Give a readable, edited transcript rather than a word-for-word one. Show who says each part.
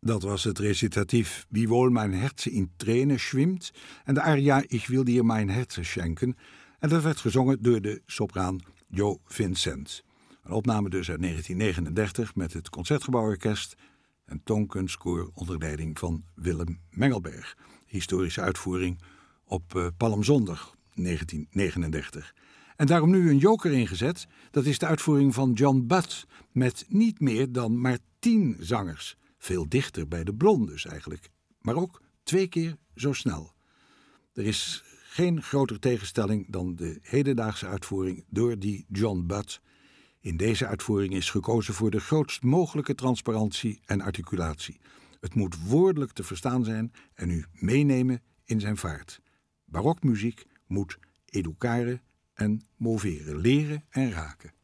Speaker 1: Dat was het recitatief Wiewohl mein Herze in Tränen schwimmt en de aria Ich will dir mein Herze schenken. En dat werd gezongen door de sopraan Jo Vincent. Een opname dus uit 1939 met het Concertgebouworkest en toonkunstkoor onder leiding van Willem Mengelberg. Historische uitvoering op Palmzondag 1939. En daarom nu een joker ingezet. Dat is de uitvoering van John Butt met niet meer dan maar 10 zangers. Veel dichter bij de blondes eigenlijk, maar ook 2 keer zo snel. Er is geen grotere tegenstelling dan de hedendaagse uitvoering door die John Butt. In deze uitvoering is gekozen voor de grootst mogelijke transparantie en articulatie. Het moet woordelijk te verstaan zijn en u meenemen in zijn vaart. Barokmuziek moet educare en moveren, leren en raken.